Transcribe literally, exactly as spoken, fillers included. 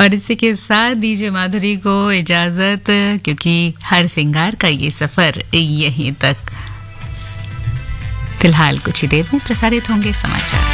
और इसी के साथ दीजिए माधुरी को इजाजत, क्योंकि हर सिंगार का ये सफर यहीं तक। फिलहाल कुछ ही देर में प्रसारित होंगे समाचार।